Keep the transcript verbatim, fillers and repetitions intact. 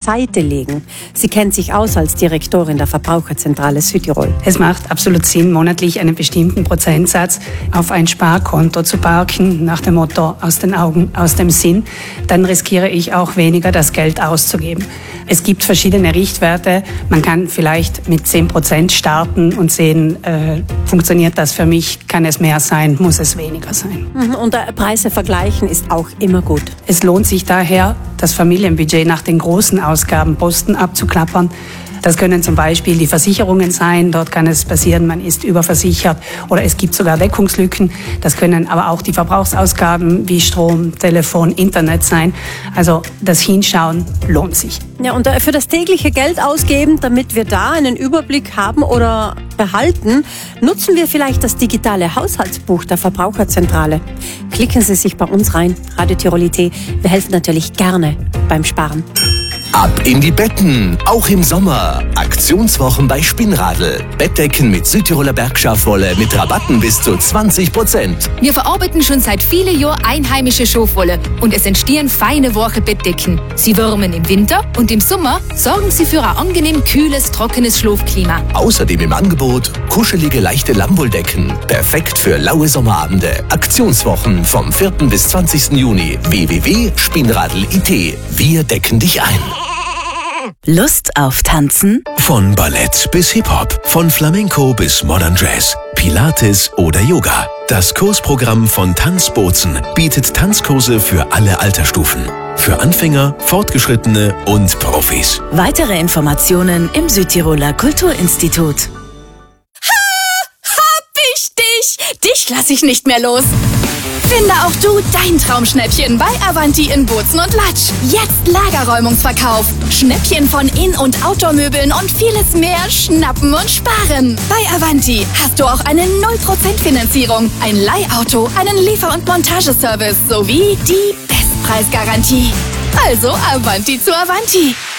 Seite legen. Sie kennt sich aus als Direktorin der Verbraucherzentrale Südtirol. Es macht absolut Sinn, monatlich einen bestimmten Prozentsatz auf ein Sparkonto zu parken, nach dem Motto aus den Augen, aus dem Sinn. Dann riskiere ich auch weniger, das Geld auszugeben. Es gibt verschiedene Richtwerte. Man kann vielleicht mit zehn Prozent starten und sehen, äh, funktioniert das für mich, kann es mehr sein, muss es weniger sein. Und äh, Preise vergleichen ist auch immer gut. Es lohnt sich daher, das Familienbudget nach den großen Ausgabenposten abzuklappern. Das können zum Beispiel die Versicherungen sein, dort kann es passieren, man ist überversichert oder es gibt sogar Deckungslücken. Das können aber auch die Verbrauchsausgaben wie Strom, Telefon, Internet sein. Also das Hinschauen lohnt sich. Ja, und für das tägliche Geld ausgeben, damit wir da einen Überblick haben oder behalten, nutzen wir vielleicht das digitale Haushaltsbuch der Verbraucherzentrale. Klicken Sie sich bei uns rein, Radio Tirol punkt it. Wir helfen natürlich gerne beim Sparen. Ab in die Betten, auch im Sommer. Aktionswochen bei Spinnradl. Bettdecken mit Südtiroler Bergschafwolle mit Rabatten bis zu zwanzig Prozent. Wir verarbeiten schon seit vielen Jahren einheimische Schafwolle und es entstehen feine, weiche Bettdecken. Sie wärmen im Winter und im Sommer sorgen sie für ein angenehm kühles, trockenes Schlafklima. Außerdem im Angebot kuschelige, leichte Lammwolldecken. Perfekt für laue Sommerabende. Aktionswochen vom vierten bis zwanzigsten Juni. w w w punkt spinnradl punkt it. Wir decken dich ein. Lust auf Tanzen? Von Ballett bis Hip-Hop, von Flamenco bis Modern Jazz, Pilates oder Yoga. Das Kursprogramm von Tanz Bozen bietet Tanzkurse für alle Altersstufen. Für Anfänger, Fortgeschrittene und Profis. Weitere Informationen im Südtiroler Kulturinstitut. Ha! Hab ich dich! Dich lass ich nicht mehr los! Finde auch du dein Traumschnäppchen bei Avanti in Bozen und Latsch. Jetzt Lagerräumungsverkauf. Schnäppchen von In- und Outdoor-Möbeln und vieles mehr schnappen und sparen. Bei Avanti hast du auch eine null Prozent Finanzierung, ein Leihauto, einen Liefer- und Montageservice sowie die Bestpreisgarantie. Also Avanti zu Avanti.